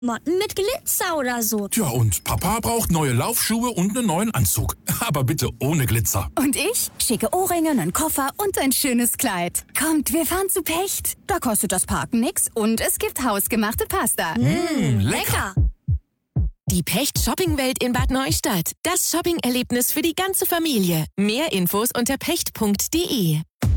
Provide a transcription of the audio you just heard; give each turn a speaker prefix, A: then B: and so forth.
A: Motten mit Glitzer oder so.
B: Tja, und Papa braucht neue Laufschuhe und einen neuen Anzug. Aber bitte ohne Glitzer.
C: Und ich? Schicke Ohrringe, einen Koffer und ein schönes Kleid. Kommt, wir fahren zu Pecht. Da kostet das Parken nix und es gibt hausgemachte Pasta.
A: Lecker.
D: Die Pecht-Shopping-Welt in Bad Neustadt. Das Shopping-Erlebnis für die ganze Familie. Mehr Infos unter pecht.de.